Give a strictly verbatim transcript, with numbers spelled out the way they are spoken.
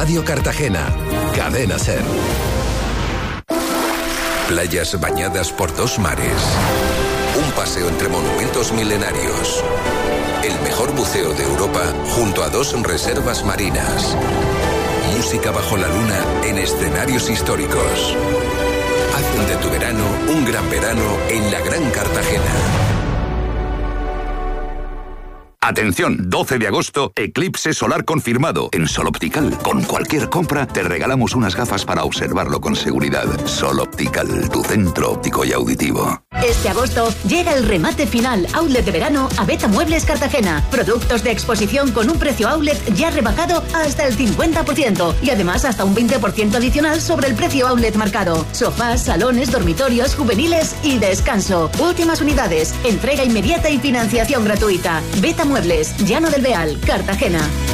Radio Cartagena. Cadena Ser. Playas bañadas por dos mares. Un paseo entre monumentos milenarios. El mejor buceo de Europa junto a dos reservas marinas. Música bajo la luna en escenarios históricos. Haz de tu verano un gran verano en la Gran Cartagena. Atención, doce de agosto, eclipse solar confirmado en Sol Optical. Con cualquier compra te regalamos unas gafas para observarlo con seguridad. Sol Optical, tu centro óptico y auditivo. Este agosto llega el remate final outlet de verano a Beta Muebles Cartagena. Productos de exposición con un precio outlet ya rebajado hasta el cincuenta por ciento y además hasta un veinte por ciento adicional sobre el precio outlet marcado. Sofás, salones, dormitorios, juveniles y descanso. Últimas unidades, entrega inmediata y financiación gratuita. Beta Muebles, Llano del Beal, Cartagena.